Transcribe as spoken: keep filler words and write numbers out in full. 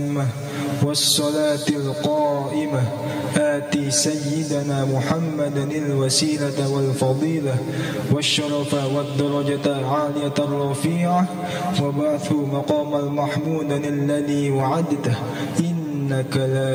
والصلاة القائمة آتي سيدنا محمدا الوسيلة والفضيلة والشرف والدرجة العالية الرفيعة وبعثه مقام المحمود الذي وعدته إنك لا